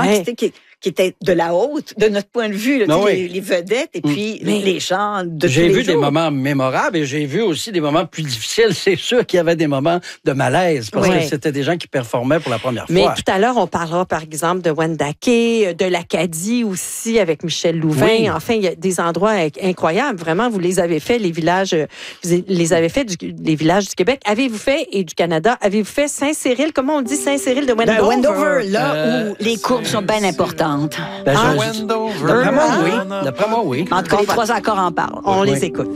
qui étaient de la haute, de notre point de vue, là, les vedettes, et puis les gens de tous les jours. J'ai vu des moments mémorables et j'ai vu aussi des moments plus difficiles. C'est sûr qu'il y avait des moments de malaise parce que c'était des gens qui performaient pour la première fois. Mais tout à l'heure, on parlera, par exemple, de Wendake, de l'Acadie aussi, avec Michel Louvain. Oui. Enfin, il y a des endroits incroyables. Vraiment, vous les avez fait, les villages, les villages du Québec. Avez-vous fait, et du Canada, avez-vous fait Saint-Cyril? Comment on dit Saint-Cyril de Wendover? Wendover, là où les courbes sont bien importantes. D'après moi, oui. En tout cas, les 3 accords en parlent. On les écoute.